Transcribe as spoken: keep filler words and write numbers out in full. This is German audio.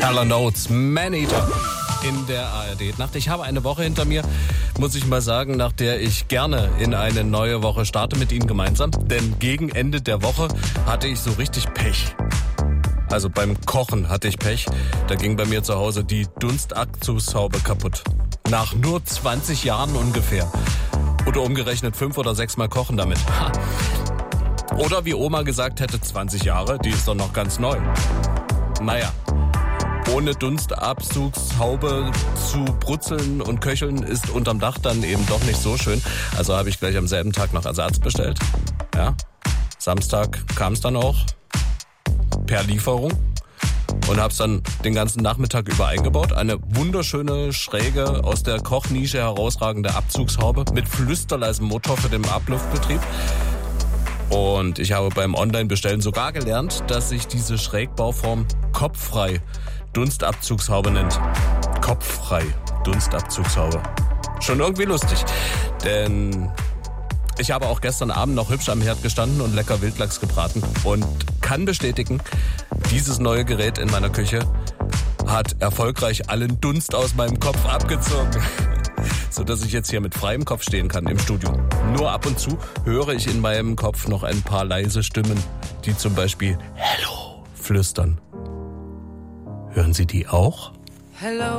Alan Oates, Man-Eater in der A R D-Nacht. Ich habe eine Woche hinter mir, muss ich mal sagen, nach der ich gerne in eine neue Woche starte mit Ihnen gemeinsam. Denn gegen Ende der Woche hatte ich so richtig Pech. Also beim Kochen hatte ich Pech. Da ging bei mir zu Hause die Dunstabzugshaube kaputt. Nach nur zwanzig Jahren ungefähr. Oder umgerechnet fünf oder sechs Mal kochen damit. Ha. Oder wie Oma gesagt hätte, zwanzig Jahre, die ist doch noch ganz neu. Naja, ohne Dunstabzugshaube zu brutzeln und köcheln ist unterm Dach dann eben doch nicht so schön. Also habe ich gleich am selben Tag noch Ersatz bestellt. Ja, Samstag kam es dann auch per Lieferung und habe es dann den ganzen Nachmittag über eingebaut. Eine wunderschöne, schräge, aus der Kochnische herausragende Abzugshaube mit flüsterleisem Motor für den Abluftbetrieb. Und ich habe beim Online-Bestellen sogar gelernt, dass sich diese Schrägbauform kopffrei Dunstabzugshaube nennt. Kopffrei Dunstabzugshaube. Schon irgendwie lustig. Denn ich habe auch gestern Abend noch hübsch am Herd gestanden und lecker Wildlachs gebraten. Und kann bestätigen, dieses neue Gerät in meiner Küche hat erfolgreich allen Dunst aus meinem Kopf abgezogen. Sodass ich jetzt hier mit freiem Kopf stehen kann im Studio. Nur ab und zu höre ich in meinem Kopf noch ein paar leise Stimmen, die zum Beispiel Hello flüstern. Hören Sie die auch? Hello.